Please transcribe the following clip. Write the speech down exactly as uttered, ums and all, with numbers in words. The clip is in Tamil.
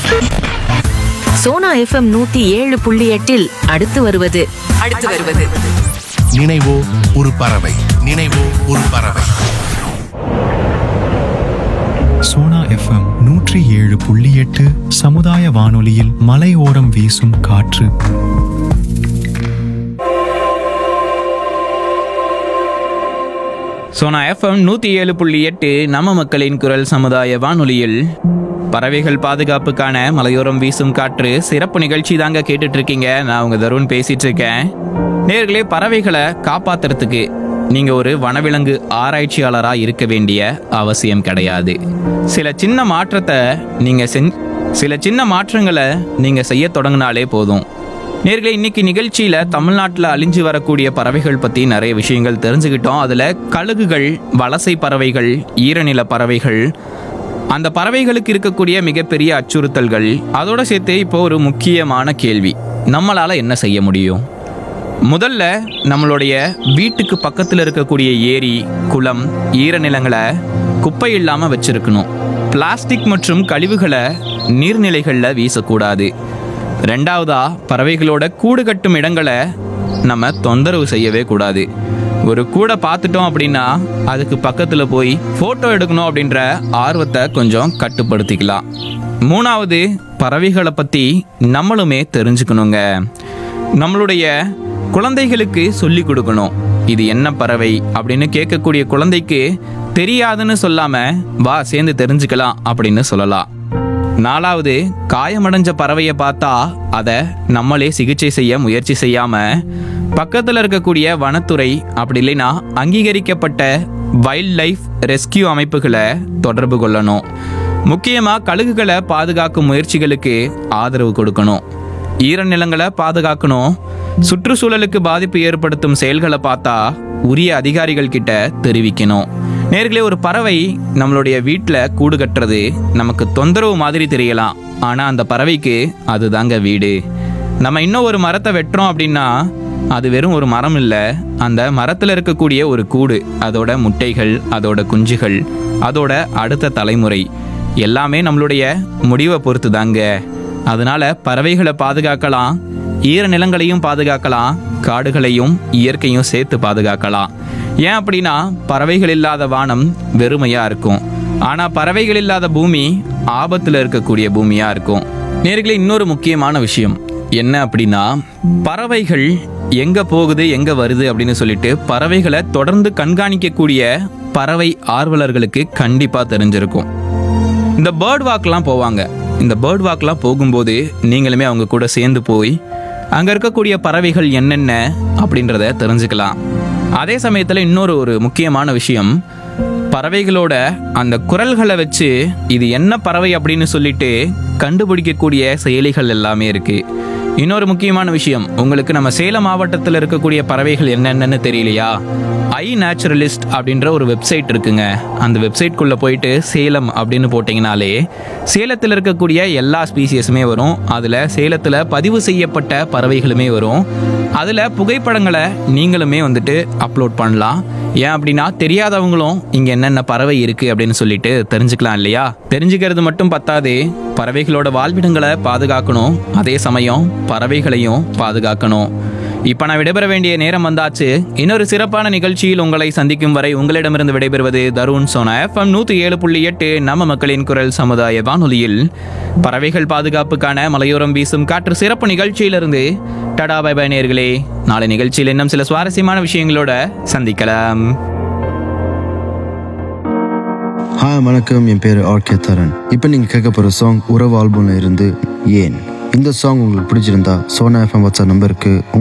சோனா எஃப்எம் நூத்தி ஏழு புள்ளி எட்டில் அடுத்து வருவது அடுத்து வருவது நினைவோ ஒரு பறவை நினைவோ ஒரு பறவை. சோனா எஃப்எம் நூற்றி ஏழு புள்ளி எட்டு சமுதாய வானொலியில் மலையோரம் வீசும் காற்று. சோனா எஃப்எம் நூற்றி ஏழு புள்ளி எட்டு நம்ம மக்களின் குரல் சமுதாய வானொலியில் பறவைகள் பாதுகாப்புக்கான மலையோரம் வீசும் காற்று சிறப்பு நிகழ்ச்சி தாங்க கேட்டுட்டு இருக்கீங்க. நான் உங்க தருண் பேசிட்டு இருக்கேன். நேர்களே, பறவைகளை காப்பாத்துறதுக்கு நீங்க ஒரு வனவிலங்கு ஆராய்ச்சியாளராக இருக்க வேண்டிய அவசியம் கிடையாது. சில சின்ன மாற்றத்தை நீங்க செஞ் சில சின்ன மாற்றங்களை நீங்க செய்ய தொடங்கினாலே போதும். நேர்களே, இன்னைக்கு நிகழ்ச்சியில தமிழ்நாட்டில் அழிஞ்சு வரக்கூடிய பறவைகள் பத்தி நிறைய விஷயங்கள் தெரிஞ்சுக்கிட்டோம். அதுல கழுகுகள், வலசை பறவைகள், ஈரநில பறவைகள், அந்த பறவைகளுக்கு இருக்கக்கூடிய மிகப்பெரிய அச்சுறுத்தல்கள், அதோட சேர்த்து இப்போ ஒரு முக்கியமான கேள்வி, நம்மளால என்ன செய்ய முடியும்? முதல்ல நம்மளுடைய வீட்டுக்கு பக்கத்தில் இருக்கக்கூடிய ஏரி, குளம், ஈரநிலங்களை குப்பை இல்லாமல் வச்சிருக்கணும். பிளாஸ்டிக் மற்றும் கழிவுகளை நீர்நிலைகளில் வீசக்கூடாது. ரெண்டாவதா, பறவைகளோட கூடு கட்டும் இடங்களை நம்ம தொந்தரவு செய்யவே கூடாது. ஒரு கூடை பார்த்துட்டோம் அப்படின்னா அதுக்கு பக்கத்தில் போய் ஃபோட்டோ எடுக்கணும் அப்படின்ற ஆர்வத்தை கொஞ்சம் கட்டுப்படுத்திக்கலாம். மூணாவது, பறவைகளை பற்றி நம்மளுமே தெரிஞ்சுக்கணுங்க. நம்மளுடைய குழந்தைகளுக்கு சொல்லி கொடுக்கணும். இது என்ன பறவை அப்படின்னு கேட்கக்கூடிய குழந்தைக்கு தெரியாதுன்னு சொல்லாம வா சேர்ந்து தெரிஞ்சுக்கலாம் அப்படின்னு சொல்லலாம். நாலாவது, காயமடைஞ்ச பறவையை பார்த்தா அதை நம்மளே சிகிச்சை செய்ய முயற்சி செய்யாம பக்கத்தில் இருக்கக்கூடிய வனத்துறை அப்படி இல்லைன்னா அங்கீகரிக்கப்பட்ட வைல்ட் லைஃப் ரெஸ்கியூ அமைப்புகளை தொடர்பு கொள்ளணும். முக்கியமாக கழுகுகளை பாதுகாக்கும் முயற்சிகளுக்கு ஆதரவு கொடுக்கணும். ஈரநிலங்களை பாதுகாக்கணும். சுற்றுச்சூழலுக்கு பாதிப்பு ஏற்படுத்தும் செயல்களை பார்த்தா உரிய அதிகாரிகள் கிட்ட தெரிவிக்கணும். நேர்களே, ஒரு பறவை நம்மளுடைய வீட்டில் கூடு கட்டுறது நமக்கு தொந்தரவு மாதிரி தெரியலாம், ஆனால் அந்த பறவைக்கு அதுதாங்க வீடு. நம்ம இன்னும் ஒரு மரத்தை வெட்டுறோம் அப்படின்னா அது வெறும் ஒரு மரம் இல்லை, அந்த மரத்தில் இருக்கக்கூடிய ஒரு கூடு, அதோட முட்டைகள், அதோட குஞ்சுகள், அதோட அடுத்த தலைமுறை எல்லாமே நம்மளுடைய முடிவை பொறுத்து தாங்க. அதனால பறவைகளை பாதுகாக்கலாம், ஈரநிலங்களையும் பாதுகாக்கலாம், காடுகளையும் இயற்கையும் சேர்த்து பாதுகாக்கலாம். ஏன் அப்படின்னா பறவைகள் இல்லாத வானம் வெறுமையா இருக்கும், ஆனா பறவைகள் இல்லாத பூமி ஆபத்துல இருக்கக்கூடிய பூமியா இருக்கும். நேர்களே, இன்னொரு முக்கியமான விஷயம் என்ன அப்படின்னா, பறவைகள் எங்க போகுது எங்க வருது அப்படின்னு சொல்லிட்டு பறவைகளை தொடர்ந்து கண்காணிக்கக்கூடிய பறவை ஆர்வலர்களுக்கு கண்டிப்பா தெரிஞ்சிருக்கும். இந்த பேர்ட் வாக்லாம் போவாங்க. இந்த பேர்ட் வாக்லாம் போகும்போது நீங்களுமே அவங்க கூட சேர்ந்து போய் அங்கே இருக்கக்கூடிய பறவைகள் என்னென்ன அப்படின்றத தெரிஞ்சுக்கலாம். அதே சமயத்தில் இன்னொரு ஒரு முக்கியமான விஷயம், பறவைகளோட அந்த குரல்களை வச்சு இது என்ன பறவை அப்படின்னு சொல்லிட்டு கண்டுபிடிக்கக்கூடிய செயலிகள் எல்லாமே இருக்கு. இன்னொரு முக்கியமான விஷயம், உங்களுக்கு நம்ம சேலம் மாவட்டத்தில் இருக்கக்கூடிய பறவைகள் என்னென்னு தெரியலையா? ஐ நேச்சுரலிஸ்ட் அப்படின்ற ஒரு வெப்சைட் இருக்குங்க. அந்த வெப்சைட்குள்ளே போயிட்டு சேலம் அப்படின்னு போட்டிங்கனாலே சேலத்தில் இருக்கக்கூடிய எல்லா ஸ்பீசியஸுமே வரும். அதில் சேலத்தில் பதிவு செய்யப்பட்ட பறவைகளுமே வரும். அதில் புகைப்படங்களை நீங்களுமே வந்துட்டு அப்லோட் பண்ணலாம். ஏன் அப்படின்னா தெரியாதவங்களும் இங்கே என்னென்ன பறவை இருக்குது அப்படின்னு சொல்லிட்டு தெரிஞ்சுக்கலாம் இல்லையா? தெரிஞ்சுக்கிறது மட்டும் பத்தாது, பறவைகளோட வாழ்விடங்களை பாதுகாக்கணும், அதே சமயம் பறவைகளையும் பாதுகாக்கணும். இப்போ நான் விடைபெற வேண்டிய நேரம் வந்தாச்சு. இன்னொரு சிறப்பான நிகழ்ச்சியில் உங்களை சந்திக்கும் வரை உங்களிடமிருந்து விடைபெறுவது தருண். சோனா எஃப்எம் நூற்றி ஏழு புள்ளி எட்டு நம்ம மக்களின் குரல் சமுதாய வானொலியில் பறவைகள் பாதுகாப்புக்கான மலையோரம் வீசும் காற்று சிறப்பு நிகழ்ச்சியிலிருந்து டடா பை பை நேயர்களே. நாளை நிகழ்ச்சியில் இன்னும் சில சுவாரஸ்யமான விஷயங்களோட சந்திக்கலாம். ஹாய், வணக்கம். என் பேர் ஆர்கே தரன். இப்போ நீங்கள் கேட்க போகிற சாங் உறவு ஆல்பம்ல இருந்து ஏன். இந்த சாங் உங்களுக்கு பிடிச்சிருந்தா சோனா எஃப்எம் வாட்ஸ்அப் நம்பருக்கு